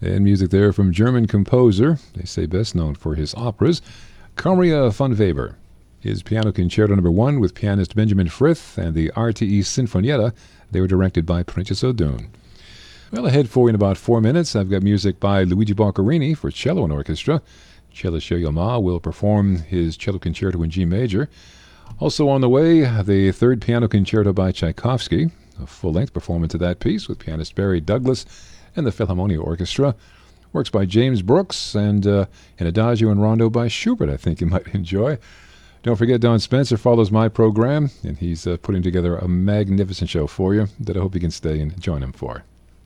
And music there from German composer, they say best known for his operas, Maria von Weber. His Piano Concerto No. 1 with pianist Benjamin Frith and the RTE Sinfonietta, they were directed by Princess O'Doon. Well, ahead for you in about 4 minutes, I've got music by Luigi Boccherini for cello and orchestra. Cellist Yo-Yo Ma will perform his cello concerto in G major. Also on the way, the third piano concerto by Tchaikovsky, a full-length performance of that piece with pianist Barry Douglas and the Philharmonia Orchestra. Works by James Brooks and an Adagio and Rondo by Schubert I think you might enjoy. Don't forget Don Spencer follows my program, and he's putting together a magnificent show for you that I hope you can stay and join him for.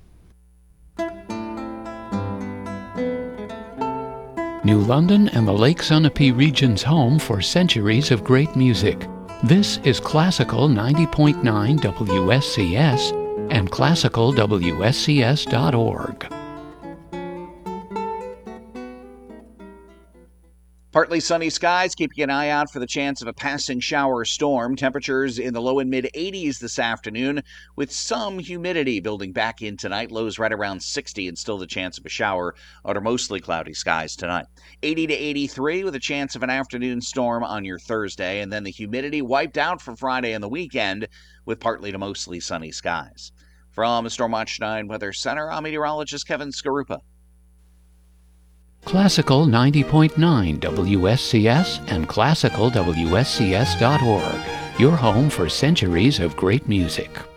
New London and the Lake Sunapee region's home for centuries of great music. This is Classical 90.9 WSCS and classicalwscs.org. Partly sunny skies, keeping an eye out for the chance of a passing shower or storm. Temperatures in the low and mid-80s this afternoon, with some humidity building back in tonight. Lows right around 60 and still the chance of a shower under mostly cloudy skies tonight. 80 to 83 with a chance of an afternoon storm on your Thursday, and then the humidity wiped out for Friday and the weekend with partly to mostly sunny skies. From Stormwatch 9 Weather Center, I'm meteorologist Kevin Skarupa. Classical 90.9 WSCS and classicalwscs.org, your home for centuries of great music.